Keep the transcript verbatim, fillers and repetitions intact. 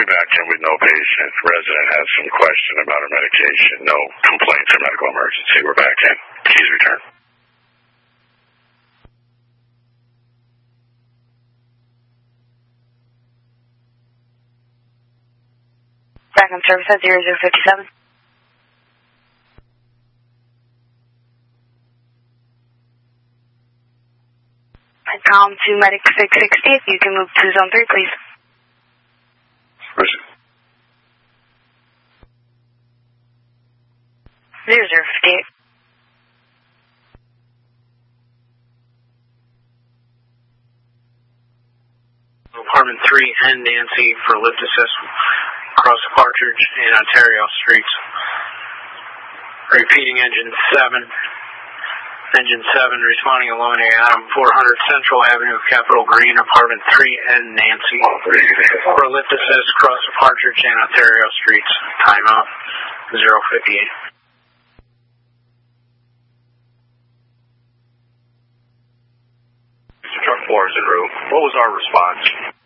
back in with no patient. Resident has some question about her medication. No complaints or medical emergency. We're back in. Keys return. Back on service at zero zero fifty-seven. Com to Medic six sixty, if you can move to zone three, please. Listen. zero zero fifty-eight. Apartment three and Nancy for lift assist across Partridge and Ontario Streets. Repeating engine seven. Engine seven responding along Adam four hundred Central Avenue, Capitol Green, Apartment three and Nancy. For lift assist across Partridge and Ontario Streets. Timeout zero fifty-eight. Truck four is en route. What was our response?